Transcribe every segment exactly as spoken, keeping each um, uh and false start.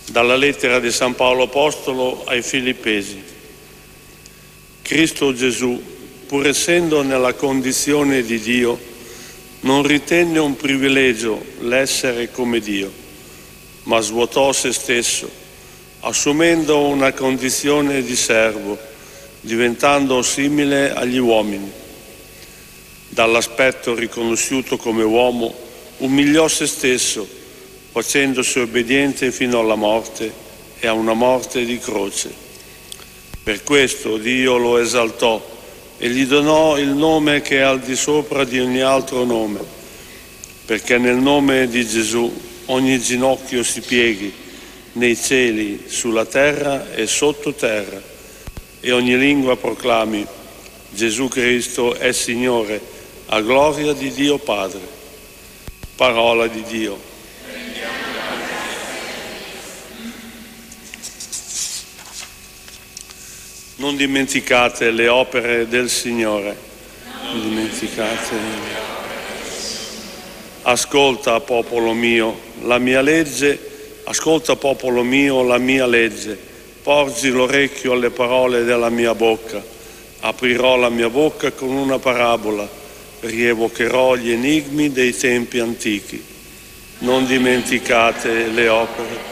Dalla lettera di San Paolo Apostolo ai Filippesi. Cristo Gesù, pur essendo nella condizione di Dio, non ritenne un privilegio l'essere come Dio, ma svuotò se stesso, assumendo una condizione di servo, diventando simile agli uomini. Dall'aspetto riconosciuto come uomo, umiliò se stesso, facendosi obbediente fino alla morte e a una morte di croce. Per questo Dio lo esaltò e gli donò il nome che è al di sopra di ogni altro nome, perché nel nome di Gesù ogni ginocchio si pieghi, nei cieli, sulla terra e sottoterra, e ogni lingua proclami: Gesù Cristo è Signore, a gloria di Dio Padre. Parola di Dio. Non dimenticate le opere del Signore. Non dimenticate. Ascolta, popolo mio, la mia legge. Ascolta, popolo mio, la mia legge. Porgi l'orecchio alle parole della mia bocca. Aprirò la mia bocca con una parabola. Rievocherò gli enigmi dei tempi antichi. Non dimenticate le opere.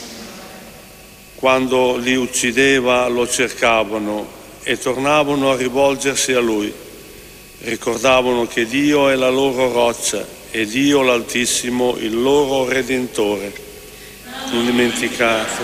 Quando li uccideva lo cercavano e tornavano a rivolgersi a lui. Ricordavano che Dio è la loro roccia e Dio l'Altissimo il loro Redentore. Non dimenticate.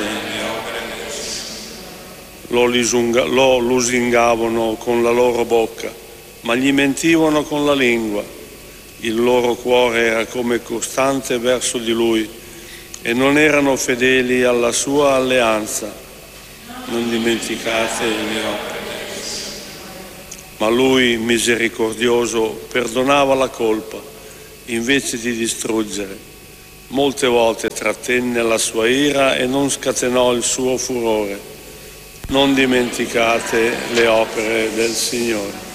Lo, lisunga, lo lusingavano con la loro bocca, ma gli mentivano con la lingua. Il loro cuore era come costante verso di lui e non erano fedeli alla sua alleanza. Non dimenticate le opere. Ma lui, misericordioso, perdonava la colpa invece di distruggere. Molte volte trattenne la sua ira e non scatenò il suo furore. Non dimenticate le opere del Signore.